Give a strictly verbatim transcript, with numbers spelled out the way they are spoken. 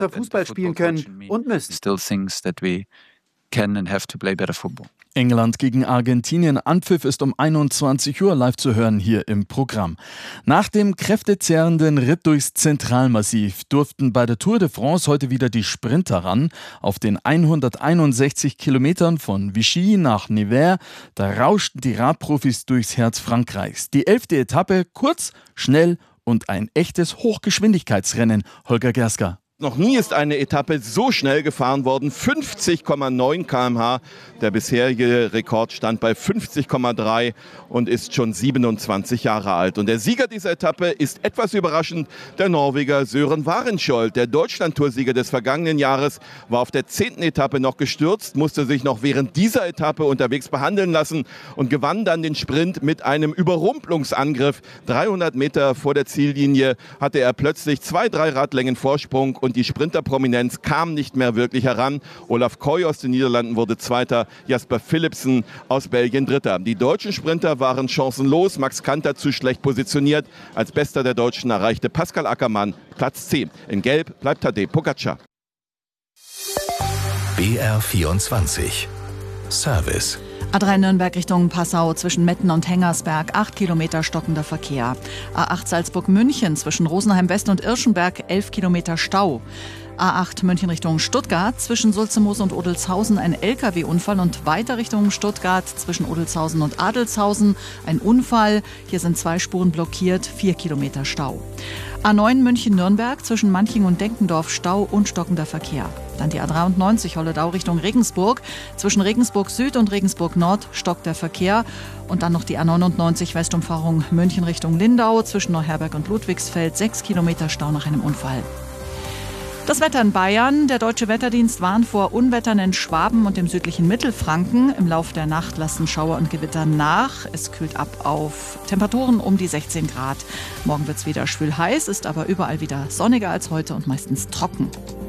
Fußball spielen können und müssen. Still things that we can and have to play better football. England gegen Argentinien. Anpfiff ist um einundzwanzig Uhr live zu hören hier im Programm. Nach dem kräftezehrenden Ritt durchs Zentralmassiv durften bei der Tour de France heute wieder die Sprinter ran. Auf den hunderteinundsechzig Kilometern von Vichy nach Nevers, da rauschten die Radprofis durchs Herz Frankreichs. Die elfte Etappe, kurz, schnell und ein echtes Hochgeschwindigkeitsrennen. Holger Gerska. Noch nie ist eine Etappe so schnell gefahren worden, fünfzig Komma neun Kilometer pro Stunde. Der bisherige Rekord stand bei fünfzig Komma drei und ist schon siebenundzwanzig Jahre alt. Und der Sieger dieser Etappe ist etwas überraschend der Norweger Søren Warenskjold. Der Deutschland-Toursieger des vergangenen Jahres war auf der zehnten Etappe noch gestürzt, musste sich noch während dieser Etappe unterwegs behandeln lassen und gewann dann den Sprint mit einem Überrumpelungsangriff. dreihundert Meter vor der Ziellinie hatte er plötzlich zwei, drei Radlängen Vorsprung und die Sprinterprominenz kam nicht mehr wirklich heran. Olaf Koy aus den Niederlanden wurde Zweiter, Jasper Philipsen aus Belgien Dritter. Die deutschen Sprinter waren chancenlos, Max Kanter zu schlecht positioniert. Als Bester der Deutschen erreichte Pascal Ackermann Platz zehn. In Gelb bleibt Tadej Pogačar. B R vierundzwanzig Service. A drei Nürnberg Richtung Passau zwischen Metten und Hengersberg, acht Kilometer stockender Verkehr. A acht Salzburg-München zwischen Rosenheim West und Irschenberg, elf Kilometer Stau. A acht München Richtung Stuttgart zwischen Sulzemoos und Odelshausen ein L K W-Unfall und weiter Richtung Stuttgart zwischen Odelshausen und Adelshausen ein Unfall. Hier sind zwei Spuren blockiert, vier Kilometer Stau. A neun München-Nürnberg zwischen Manching und Denkendorf Stau und stockender Verkehr. Dann die A dreiundneunzig Holledau Richtung Regensburg. Zwischen Regensburg Süd und Regensburg Nord stockt der Verkehr. Und dann noch die A neunundneunzig Westumfahrung München Richtung Lindau. Zwischen Neuherberg und Ludwigsfeld sechs Kilometer Stau nach einem Unfall. Das Wetter in Bayern. Der Deutsche Wetterdienst warnt vor Unwettern in Schwaben und dem südlichen Mittelfranken. Im Laufe der Nacht lassen Schauer und Gewitter nach. Es kühlt ab auf Temperaturen um die sechzehn Grad. Morgen wird es wieder schwül heiß, ist aber überall wieder sonniger als heute und meistens trocken.